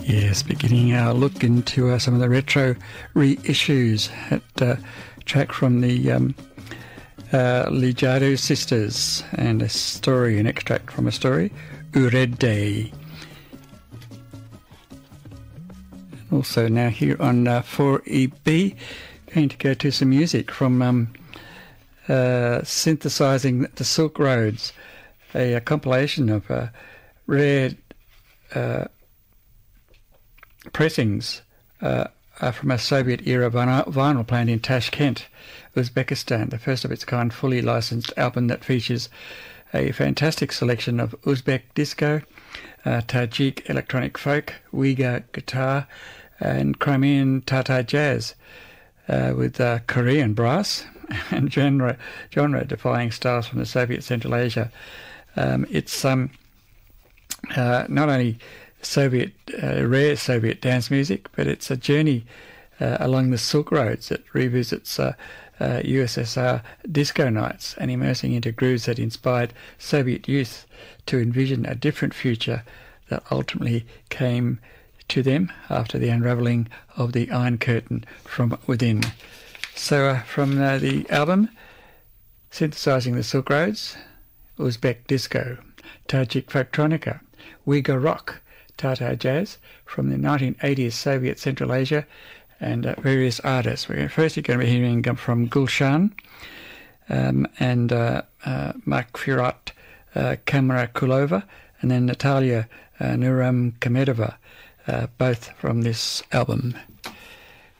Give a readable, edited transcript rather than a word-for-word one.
Yes, beginning our look into some of the retro reissues. That track from the Lijado Sisters and an extract from a story, Urede. Also now here on 4EB, going to go to some music from Synthesizing the Silk Roads, a compilation of rare pressings from a Soviet-era vinyl plant in Tashkent, Uzbekistan, the first of its kind fully licensed album that features a fantastic selection of Uzbek disco, Tajik electronic folk, Uyghur guitar, and Crimean Tatar jazz, with Korean brass and genre-defying styles from the Soviet Central Asia. It's not only rare Soviet dance music, but it's a journey along the Silk Roads that revisits USSR disco nights and immersing into grooves that inspired Soviet youth to envision a different future that ultimately came to them after the unravelling of the Iron Curtain from within. So from the album Synthesizing the Silk Roads, Uzbek disco, Tajik folktronica, Uyghur rock, Tatar jazz from the 1980s Soviet Central Asia, and various artists. We're firstly going to be hearing from Gulshan and Makhfirat Kamarakulova, and then Natalia Nuram Kamedova, both from this album.